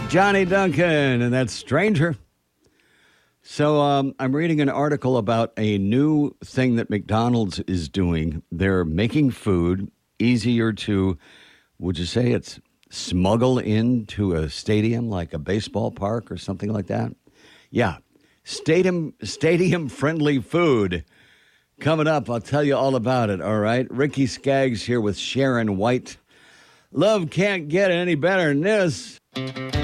Johnny Duncan, and that's Stranger. So I'm reading an article about a new thing that McDonald's is doing. They're making food easier to, would you say it's smuggle into a stadium like a baseball park or something like that? Yeah, stadium-friendly food. Coming up, I'll tell you all about it, all right? Ricky Skaggs here with Sharon White. Love can't get any better than this.